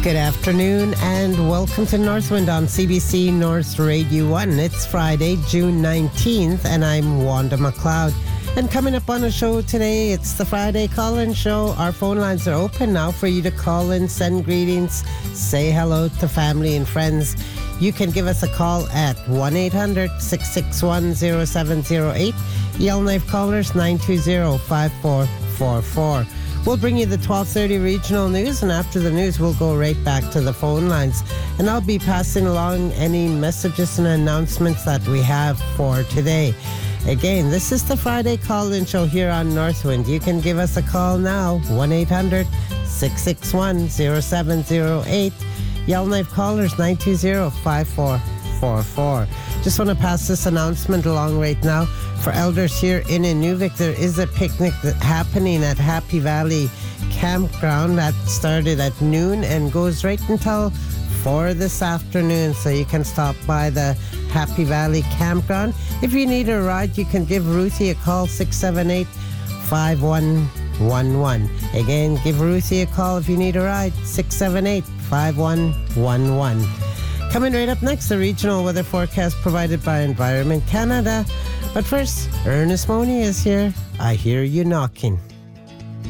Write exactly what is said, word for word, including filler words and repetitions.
Good afternoon and welcome to Northwind on C B C North Radio one. It's Friday, June nineteenth, and I'm Wanda McLeod. And coming up on the show today, it's the Friday call-in show. Our phone lines are open now for you to call in, send greetings, say hello to family and friends. You can give us a call at one eight hundred, six six one, zero seven zero eight. Yellowknife callers nine two zero, five four four four. We'll bring you the twelve thirty regional news, and after the news, we'll go right back to the phone lines. And I'll be passing along any messages and announcements that we have for today. Again, this is the Friday call-in show here on Northwind. You can give us a call now, one eight hundred, six six one, zero seven zero eight. Yellowknife callers nine two zero, five four four four. Just want to pass this announcement along right now. For elders here in Inuvik, there is a picnic that happening at Happy Valley Campground that started at noon and goes right until four this afternoon. So you can stop by the Happy Valley Campground. If you need a ride, you can give Ruthie a call, six seven eight, five one one one. Again, give Ruthie a call if you need a ride, six seven eight, five one one one. Coming right up next, the regional weather forecast provided by Environment Canada. But first, Ernest Money is here. I hear you knocking.